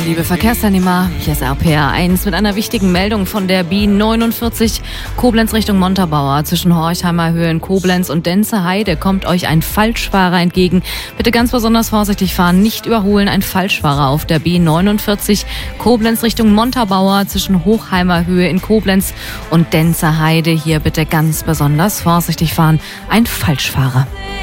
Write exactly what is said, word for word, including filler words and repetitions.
liebe Verkehrsteilnehmer, hier ist R P R eins mit einer wichtigen Meldung von der B neunundvierzig Koblenz Richtung Montabaur. Zwischen Horchheimer Höhe in Koblenz und Denze Heide kommt euch ein Falschfahrer entgegen. Bitte ganz besonders vorsichtig fahren, nicht überholen. Ein Falschfahrer auf der B neunundvierzig Koblenz Richtung Montabaur zwischen Hochheimer Höhe in Koblenz und Denze Heide. Hier bitte ganz besonders vorsichtig fahren. Ein Falschfahrer.